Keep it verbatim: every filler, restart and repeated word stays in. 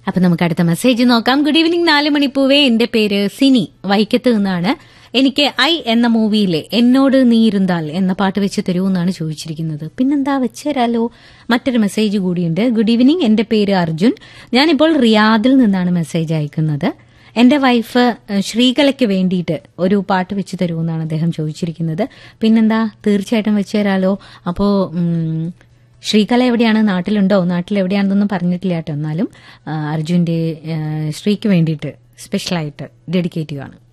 അപ്പൊ നമുക്ക് അടുത്ത മെസ്സേജ് നോക്കാം. ഗുഡ് ഈവനിങ് നാല് മണിപ്പൂവേ, എന്റെ പേര് സിനി, വൈക്കത്ത് നിന്നാണ്. എനിക്ക് ഐ എന്ന മൂവിയിലെ എന്നോട് നീ ഇരുന്താൽ എന്ന പാട്ട് വെച്ച് തരൂ എന്നാണ് ചോദിച്ചിരിക്കുന്നത്. പിന്നെന്താ, വെച്ചുതരാലോ. മറ്റൊരു മെസ്സേജ് കൂടിയുണ്ട്. ഗുഡ് ഈവനിങ്, എന്റെ പേര് അർജുൻ, ഞാനിപ്പോൾ റിയാദിൽ നിന്നാണ് മെസ്സേജ് അയക്കുന്നത്. എന്റെ വൈഫ് ശ്രീകലയ്ക്ക് വേണ്ടിയിട്ട് ഒരു പാട്ട് വെച്ച് തരൂ എന്നാണ് അദ്ദേഹം ചോദിച്ചിരിക്കുന്നത്. പിന്നെന്താ, തീർച്ചയായിട്ടും വെച്ചു തരാലോ. അപ്പോ ശ്രീകല എവിടെയാണ്, നാട്ടിലുണ്ടോ, നാട്ടിൽ എവിടെയാണെന്നൊന്നും പറഞ്ഞിട്ടില്ല കേട്ടോ. എന്നാലും അർജുന്റെ ശ്രീക്ക് വേണ്ടിയിട്ട് സ്പെഷ്യലായിട്ട് ഡെഡിക്കേറ്റ് ചെയ്യുകയാണ്.